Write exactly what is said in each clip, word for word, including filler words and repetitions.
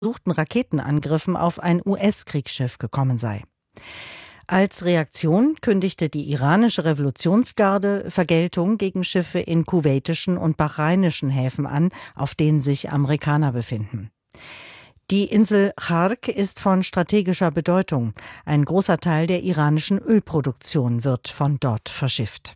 versuchten Raketenangriffen auf ein U S-Kriegsschiff gekommen sei. Als Reaktion kündigte die iranische Revolutionsgarde Vergeltung gegen Schiffe in kuwaitischen und bahrainischen Häfen an, auf denen sich Amerikaner befinden. Die Insel Chark ist von strategischer Bedeutung. Ein großer Teil der iranischen Ölproduktion wird von dort verschifft.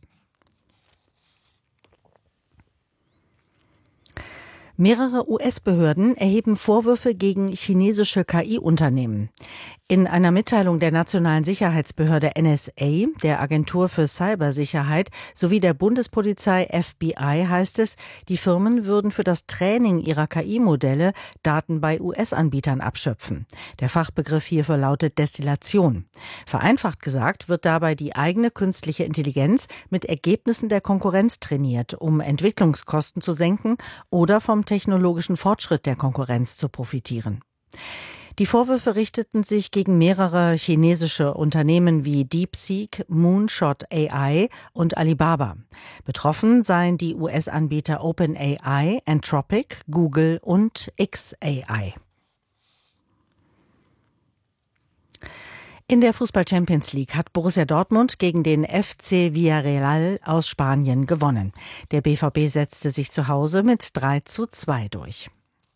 Mehrere U S-Behörden erheben Vorwürfe gegen chinesische K I-Unternehmen. In einer Mitteilung der nationalen Sicherheitsbehörde N S A, der Agentur für Cybersicherheit sowie der Bundespolizei F B I heißt es, die Firmen würden für das Training ihrer K I-Modelle Daten bei U S-Anbietern abschöpfen. Der Fachbegriff hierfür lautet Destillation. Vereinfacht gesagt wird dabei die eigene künstliche Intelligenz mit Ergebnissen der Konkurrenz trainiert, um Entwicklungskosten zu senken oder vom technologischen Fortschritt der Konkurrenz zu profitieren. Die Vorwürfe richteten sich gegen mehrere chinesische Unternehmen wie DeepSeek, Moonshot A I und Alibaba. Betroffen seien die U S-Anbieter OpenAI, Anthropic, Google und X A I. In der Fußball-Champions League hat Borussia Dortmund gegen den F C Villarreal aus Spanien gewonnen. Der B V B setzte sich zu Hause mit drei zu zwei durch.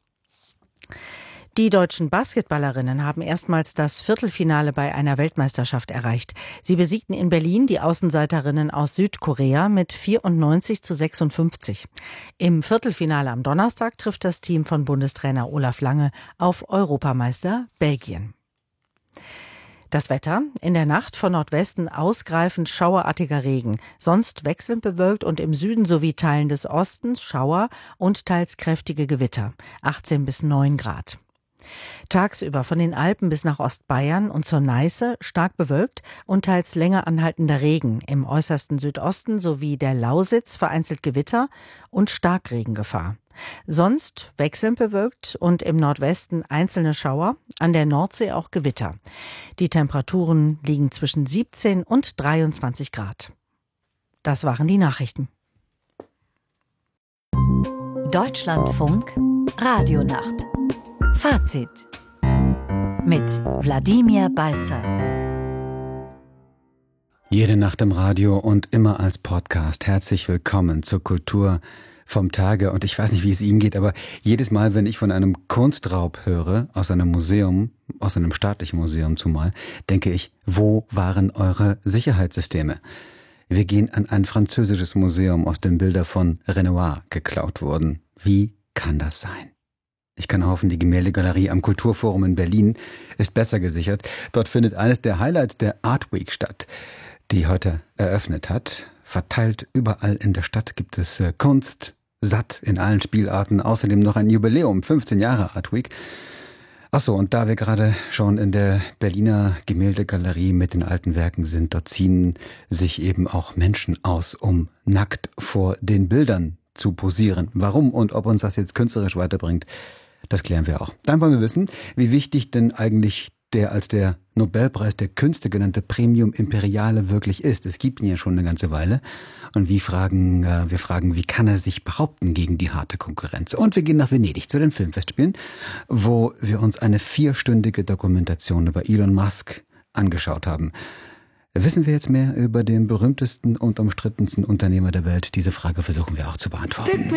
Die deutschen Basketballerinnen haben erstmals das Viertelfinale bei einer Weltmeisterschaft erreicht. Sie besiegten in Berlin die Außenseiterinnen aus Südkorea mit vierundneunzig zu sechsundfünfzig. Im Viertelfinale am Donnerstag trifft das Team von Bundestrainer Olaf Lange auf Europameister Belgien. Das Wetter: In der Nacht von Nordwesten ausgreifend schauerartiger Regen, sonst wechselnd bewölkt und im Süden sowie Teilen des Ostens Schauer und teils kräftige Gewitter, achtzehn bis neun Grad. Tagsüber von den Alpen bis nach Ostbayern und zur Neiße stark bewölkt und teils länger anhaltender Regen, im äußersten Südosten sowie der Lausitz vereinzelt Gewitter und Starkregengefahr. Sonst wechselnd bewölkt und im Nordwesten einzelne Schauer, an der Nordsee auch Gewitter. Die Temperaturen liegen zwischen siebzehn und dreiundzwanzig Grad. Das waren die Nachrichten. Deutschlandfunk Radionacht. Fazit mit Wladimir Balzer. Jede Nacht im Radio und immer als Podcast. Herzlich willkommen zur Kultur vom Tage. Und ich weiß nicht, wie es Ihnen geht, aber jedes Mal, wenn ich von einem Kunstraub höre, aus einem Museum, aus einem staatlichen Museum zumal, denke ich, wo waren eure Sicherheitssysteme? Wir gehen an ein französisches Museum, aus dem Bilder von Renoir geklaut wurden. Wie kann das sein? Ich kann hoffen, die Gemäldegalerie am Kulturforum in Berlin ist besser gesichert. Dort findet eines der Highlights der Art Week statt, die heute eröffnet hat. Verteilt überall in der Stadt gibt es äh, Kunst, satt in allen Spielarten. Außerdem noch ein Jubiläum, fünfzehn Jahre Art Week. Achso, und da wir gerade schon in der Berliner Gemäldegalerie mit den alten Werken sind, dort ziehen sich eben auch Menschen aus, um nackt vor den Bildern zu posieren. Warum und ob uns das jetzt künstlerisch weiterbringt, das klären wir auch. Dann wollen wir wissen, wie wichtig denn eigentlich der als der Nobelpreis der Künste genannte Premium Imperiale wirklich ist. Es gibt ihn ja schon eine ganze Weile. Und wie fragen, äh, wir fragen, wie kann er sich behaupten gegen die harte Konkurrenz? Und wir gehen nach Venedig zu den Filmfestspielen, wo wir uns eine vierstündige Dokumentation über Elon Musk angeschaut haben. Wissen wir jetzt mehr über den berühmtesten und umstrittensten Unternehmer der Welt? Diese Frage versuchen wir auch zu beantworten.